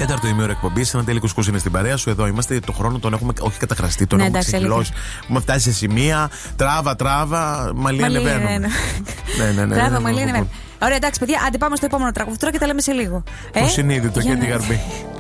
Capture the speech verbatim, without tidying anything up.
Τέταρτο ημίωρο εκπομπή. Ένα τέλειο κουσκούς είναι στην παρέα σου. Εδώ είμαστε. Το χρόνο τον έχουμε όχι καταχραστεί, τον Ναι, έχουμε εντάξει, ξεχυλώσει. Έχουμε φτάσει σε σημεία. Τράβα, τράβα. Μαλλί ανεβαίνουμε. ναι, ναι. Ναι, ναι, ναι. Τράβα, ναι, μαλλί ναι, ναι. ανεβαίνουμε. Ωραία, εντάξει, παιδιά, άντε πάμε στο επόμενο τραγούδι τώρα και τα λέμε σε λίγο. Το συνείδητο για και να- την γαρμπή.